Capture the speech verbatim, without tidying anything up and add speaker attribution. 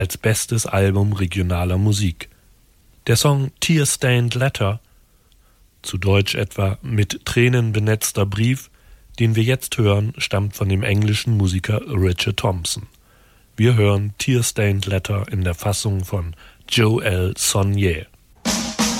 Speaker 1: als bestes Album regionaler Musik. Der Song Tear-Stained Letter, zu Deutsch etwa Mit Tränen benetzter Brief, den wir jetzt hören, stammt von dem englischen Musiker Richard Thompson. Wir hören Tear-Stained Letter in der Fassung von Joe L. Saunier.